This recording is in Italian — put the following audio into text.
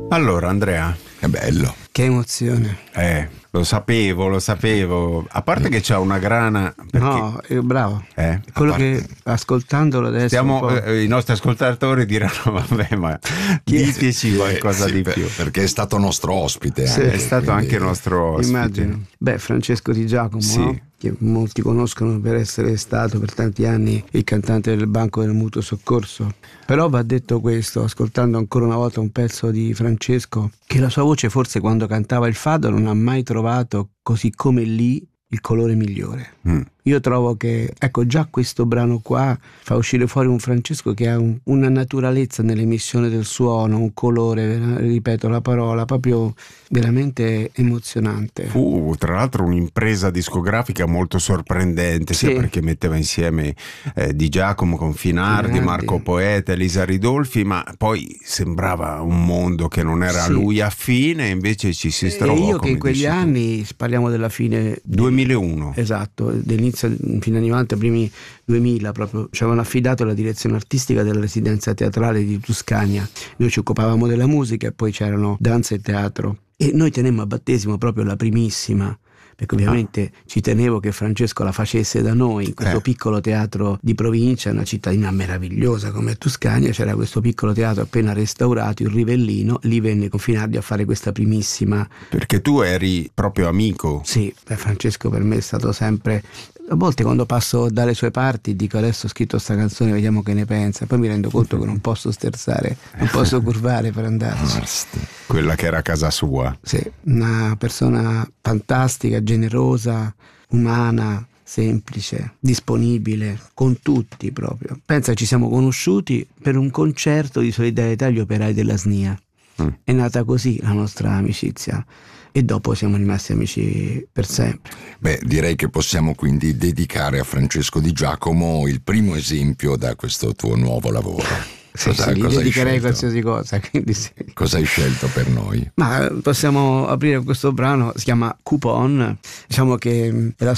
Allora, Andrea, È bello. Che emozione. lo sapevo. A parte che c'ha una grana. Perché... No, bravo. Quello parte- che ascoltandolo adesso Stiamo, un po'. I nostri ascoltatori diranno: vabbè, ma diteci qualcosa Sì, di più. perché è stato nostro ospite. Sì, anche, È stato quindi- anche nostro ospite. Immagino. Beh, Francesco Di Giacomo, Sì. no? Che molti conoscono per essere stato per tanti anni il cantante del Banco del Mutuo Soccorso. Però va detto questo, ascoltando ancora una volta un pezzo di Francesco, che la sua voce forse quando cantava il fado non ha mai trovato, così come lì, il colore migliore. Io trovo che, ecco, già questo brano qua fa uscire fuori un Francesco che ha una naturalezza nell'emissione del suono, un colore, ripeto la parola, proprio veramente emozionante. Fu tra l'altro un'impresa discografica molto sorprendente, sia Sì. perché metteva insieme Di Giacomo con Finardi, Finardi. Marco Poeta, Elisa Ridolfi, ma poi sembrava un mondo che non era a Sì. lui affine, invece ci si E strovò. io che come in quegli dici tu. anni, parliamo della fine 2001. esatto, dell'inizio fine anni 90, primi 2000 proprio, ci avevano affidato la direzione artistica della residenza teatrale di Tuscania. Noi ci occupavamo della musica e poi c'erano danza e teatro e noi tenemmo a battesimo proprio la primissima, perché ovviamente ci tenevo che Francesco la facesse da noi in questo piccolo teatro di provincia, una cittadina meravigliosa come Tuscania. C'era questo piccolo teatro appena restaurato, il Rivellino, lì venne con Finardi a fare questa primissima. Perché tu eri proprio amico. Sì, Francesco per me è stato sempre. A volte quando passo dalle sue parti dico: adesso ho scritto sta canzone, vediamo che ne pensa, poi mi rendo conto che non posso sterzare, non posso curvare per andarci. Quella che era casa sua. Sì, una persona fantastica, generosa, umana, semplice, disponibile con tutti proprio. Pensa, ci siamo conosciuti per un concerto di solidarietà agli operai della SNIA. È nata così la nostra amicizia e dopo siamo rimasti amici per sempre. Beh, direi che possiamo quindi dedicare a Francesco Di Giacomo il primo esempio da questo tuo nuovo lavoro. Sì, Cosa sì, gli hai dedicherei scelto? qualsiasi cosa, quindi sì. Cosa hai scelto per noi? Ma possiamo aprire questo brano, si chiama Coupon, diciamo che è la